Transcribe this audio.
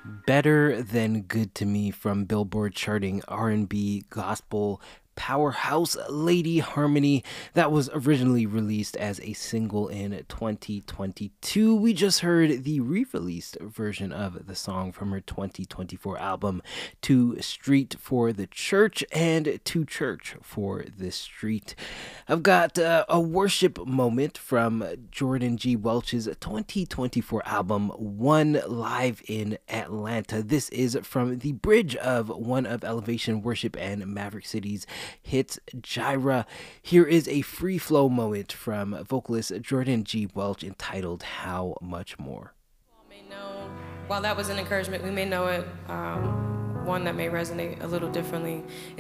Better Than Good to Me from Billboard charting R&B gospel powerhouse Lady Harmony that was originally released as a single in 2022. We just heard the re-released version of the song from her 2024 album To Street for the Church and To Church for the Street. I've got a worship moment from Jordan G. Welch's 2024 album One Live in Atlanta. This is from the bridge of one of Elevation Worship and Maverick City's hits, Gyra. Here is a free flow moment from vocalist Jordan G. Welch entitled How Much More. May know, while that was an encouragement, we may know it, one that may resonate a little differently.